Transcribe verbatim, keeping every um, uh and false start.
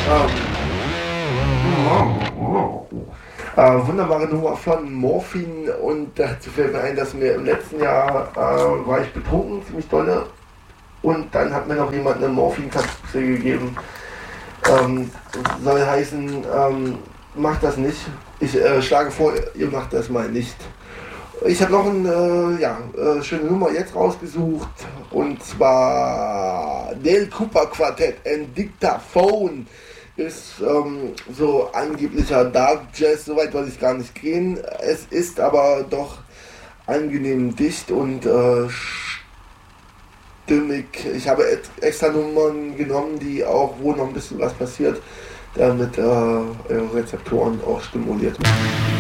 Äh, wunderbare Nummer von Morphin, und dazu fällt mir ein, dass mir im letzten Jahr äh, war ich betrunken, ziemlich dolle, und dann hat mir noch jemand eine Morphin-Kapsel gegeben. Ähm, soll heißen, ähm, macht das nicht. Ich äh, schlage vor, ihr macht das mal nicht. Ich habe noch eine äh, ja, äh, schöne Nummer jetzt rausgesucht, und zwar Dale Cooper Quartet and Dictaphone. Ist ähm, so angeblicher Dark Jazz, soweit wollte ich gar nicht gehen. Es ist aber doch angenehm dicht und äh, stimmig. Ich habe extra Nummern genommen, die auch, wo noch ein bisschen was passiert, damit äh, eure Rezeptoren auch stimuliert werden.